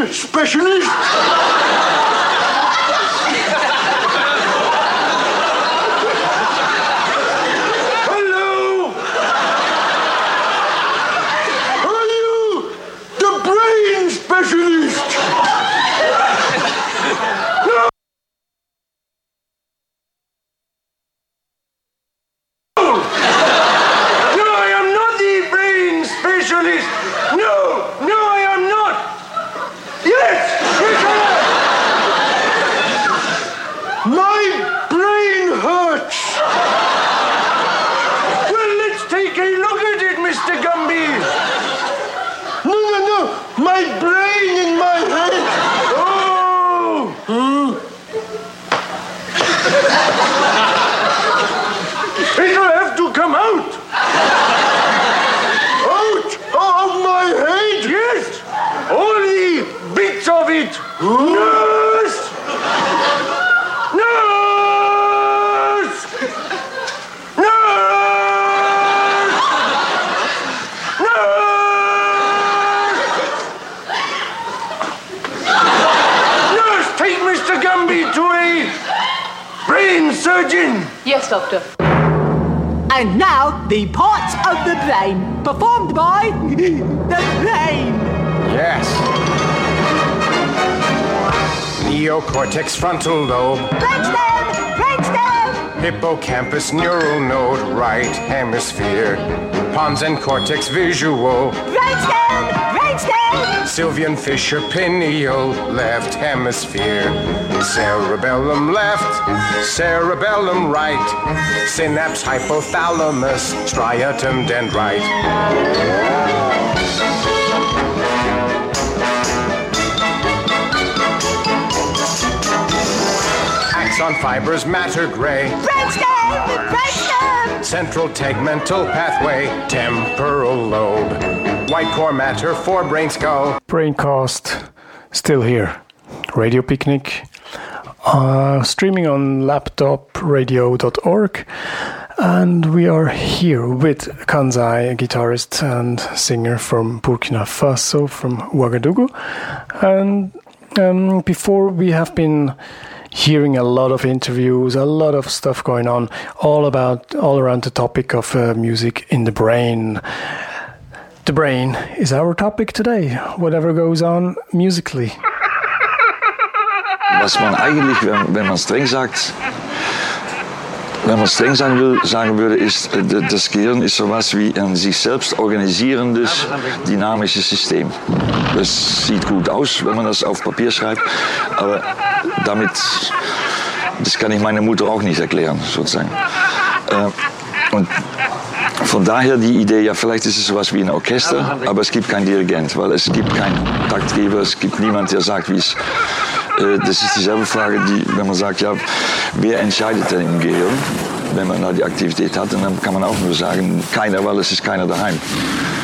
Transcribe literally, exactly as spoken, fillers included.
specialist. Hello. Are you the brain specialist? No. No, I am not the brain specialist. No, no, I am not. Yes, yes, I am. My brain hurts. Well, let's take a look at it, Mister Gumby. No, no, no. My brain in my head. Oh. Hmm. It'll have to come out. Out of my head? Yes. All the bits of it. Nurse! Nurse! Nurse! Nurse! Nurse, take Mister Gumby to a brain surgeon. Yes, Doctor. And now, the parts of the brain, performed by the brain. Yes. Neocortex, frontal lobe. Brainstem! Brainstem! Hippocampus, neural node, right hemisphere. Pons and cortex, visual. Brainstem! Brainstem! Sylvian Fisher, pineal, left hemisphere. Cerebellum left, cerebellum right. Synapse, hypothalamus, striatum dendrite. Axon fibers, matter gray. Brainstem! Brainstem! Central tegmental pathway, temporal lobe. White core matter, forebrain skull. Braincast, still here. Radio Picnic, uh, streaming on laptop radio dot org. And we are here with Kanzai, a guitarist and singer from Burkina Faso, from Ouagadougou. And um, before we have been hearing a lot of interviews, a lot of stuff going on, all about, all around the topic of uh, music in the brain. The brain is our topic today, whatever goes on musically. Was man eigentlich, wenn, wenn man streng sagt, wenn man streng sein will, sagen würde, ist, das Gehirn ist sowas wie ein sich selbst organisierendes, dynamisches System. Das sieht gut aus, wenn man das auf Papier schreibt, aber damit, das kann ich meiner Mutter auch nicht erklären, sozusagen. Und von daher die Idee, ja, vielleicht ist es sowas wie ein Orchester, aber es gibt keinen Dirigent, weil es gibt keinen Taktgeber, es gibt niemand, der sagt, wie es. Das ist dieselbe Frage, die, wenn man sagt, ja, wer entscheidet denn im Gehirn, wenn man da die Aktivität hat, und dann kann man auch nur sagen, keiner, weil es ist keiner daheim.